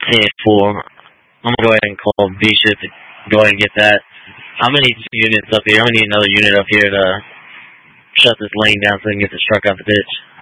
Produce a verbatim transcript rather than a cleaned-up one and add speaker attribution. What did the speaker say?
Speaker 1: ten four. I'm going to go ahead and call Bishop to go ahead and get that. How many units up here? I need another unit up here to shut this lane down so we can get the truck off the pitch.